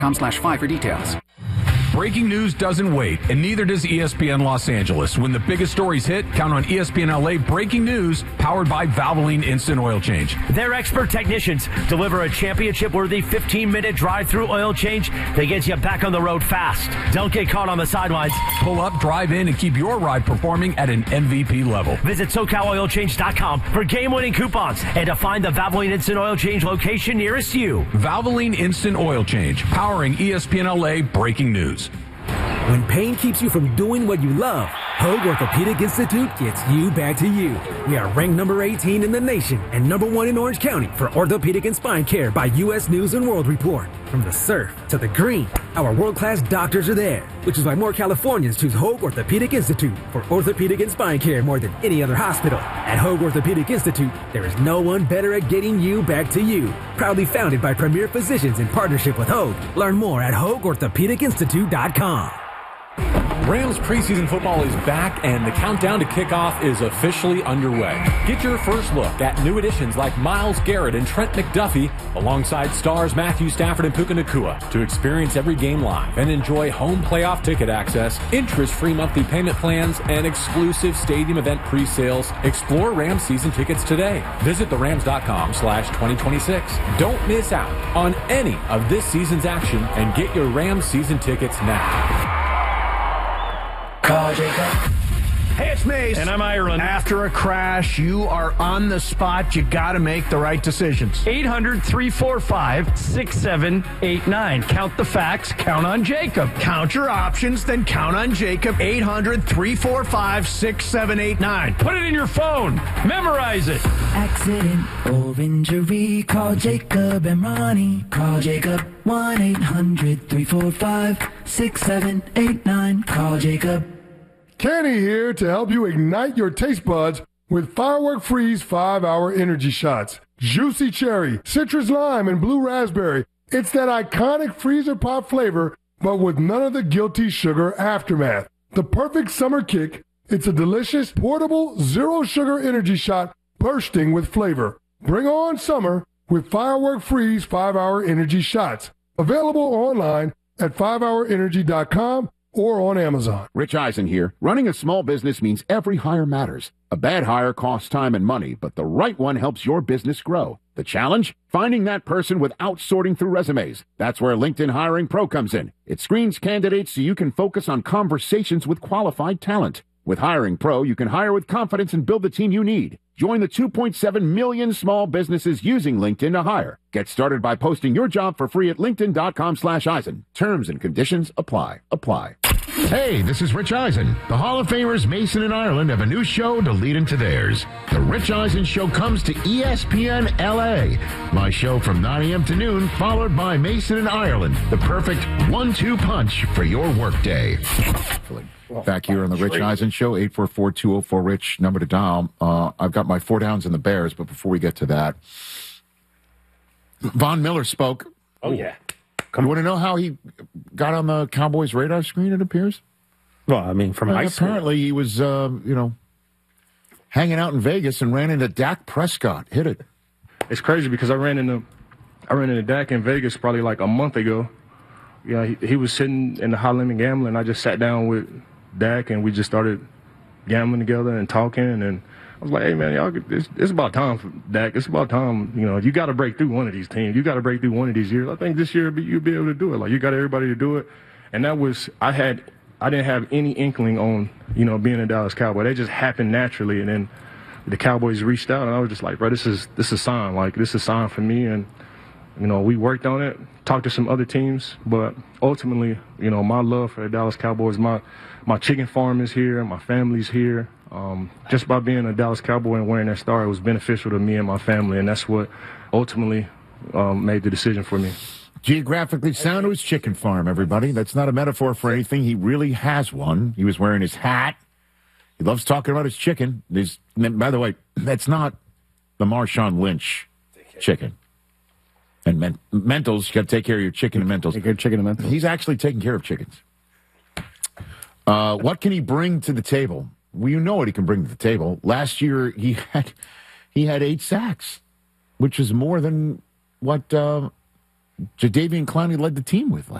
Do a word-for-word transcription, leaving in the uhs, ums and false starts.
com slash five for details. Breaking news doesn't wait, and neither does E S P N Los Angeles. When the biggest stories hit, count on E S P N L A Breaking News, powered by Valvoline Instant Oil Change. Their expert technicians deliver a championship-worthy fifteen-minute drive-through oil change that gets you back on the road fast. Don't get caught on the sidelines. Pull up, drive in, and keep your ride performing at an M V P level. Visit SoCal Oil Change dot com for game-winning coupons and to find the Valvoline Instant Oil Change location nearest you. Valvoline Instant Oil Change, powering E S P N L A Breaking News. When pain keeps you from doing what you love, Hoag Orthopedic Institute gets you back to you. We are ranked number eighteen in the nation and number one in Orange County for orthopedic and spine care by U S News and World Report. From the surf to the green, our world-class doctors are there, which is why more Californians choose Hoag Orthopedic Institute for orthopedic and spine care more than any other hospital. At Hoag Orthopedic Institute, there is no one better at getting you back to you. Proudly founded by premier physicians in partnership with Hoag. Learn more at Hoag Orthopedic Institute dot com. Rams preseason football is back, and the countdown to kickoff is officially underway. Get your first look at new additions like Myles Garrett and Trent McDuffie, alongside stars Matthew Stafford and Puka Nacua, to experience every game live and enjoy home playoff ticket access, interest-free monthly payment plans, and exclusive stadium event pre-sales. Explore Rams season tickets today. Visit the rams dot com slash twenty twenty-six. Don't miss out on any of this season's action and get your Rams season tickets now. Call Jacob. Hey, it's Mace. And I'm Ireland. After a crash, you are on the spot. You got to make the right decisions. eight hundred, three four five, six seven eight nine. Count the facts. Count on Jacob. Count your options, then count on Jacob. eight hundred, three four five, six seven eight nine. Put it in your phone. Memorize it. Accident or injury. Call Jacob and Ronnie. Call Jacob. one eight hundred, three four five, six seven eight nine. Call Jacob. Kenny here to help you ignite your taste buds with Firework Freeze five hour energy shots. Juicy cherry, citrus lime, and blue raspberry. It's that iconic freezer pop flavor, but with none of the guilty sugar aftermath. The perfect summer kick. It's a delicious, portable, zero-sugar energy shot bursting with flavor. Bring on summer with Firework Freeze five hour energy shots. Available online at five hour energy dot com or on Amazon. Rich Eisen here. Running a small business means every hire matters. A bad hire costs time and money, but the right one helps your business grow. The challenge? Finding that person without sorting through resumes. That's where LinkedIn Hiring Pro comes in. It screens candidates so you can focus on conversations with qualified talent. With Hiring Pro, you can hire with confidence and build the team you need. Join the two point seven million small businesses using LinkedIn to hire. Get started by posting your job for free at linkedin dot com slash Eisen. Terms and conditions apply. Apply. Hey, this is Rich Eisen. The Hall of Famers Mason and Ireland have a new show to lead into theirs. The Rich Eisen Show comes to E S P N L A. My show from nine a.m. to noon, followed by Mason and Ireland. The perfect one two punch for your workday. Back here on the Rich Eisen Show, eight four four, two oh four, RICH, number to dial. Uh, I've got my four downs in the Bears, but before we get to that, Von Miller spoke. Oh, yeah. You want to know how he got on the Cowboys' radar screen, it appears? Well, I mean, from well, high school. Apparently he was, uh, you know, hanging out in Vegas and ran into Dak Prescott. Hit it. It's crazy because I ran into I ran into Dak in Vegas probably like a month ago. Yeah, he, he was sitting in the high limit gambling. I just sat down with Dak and we just started gambling together and talking. And I was like, hey, man, y'all, it's, it's about time for Dak. It's about time, you know, you got to break through one of these teams. You got to break through one of these years. I think this year you'll be able to do it. Like, you got everybody to do it. And that was, I had, I didn't have any inkling on, you know, being a Dallas Cowboy. That just happened naturally. And then the Cowboys reached out and I was just like, bro, this is, this is a sign. Like, this is a sign for me. And, you know, we worked on it, talked to some other teams, but ultimately, you know, my love for the Dallas Cowboys, my, my chicken farm is here, my family's here. Um, just by being a Dallas Cowboy and wearing that star, it was beneficial to me and my family, and that's what ultimately um, made the decision for me. Geographically sound to his chicken farm, everybody. That's not a metaphor for anything. He really has one. He was wearing his hat. He loves talking about his chicken. His, by the way, that's not the Marshawn Lynch chicken. And men, mentals, you got to take care of your chicken and mentals. Take care of chicken and mentals. He's actually taking care of chickens. Uh, what can he bring to the table? Well, you know what he can bring to the table. Last year, he had he had eight sacks, which is more than what uh, Jadeveon Clowney led the team with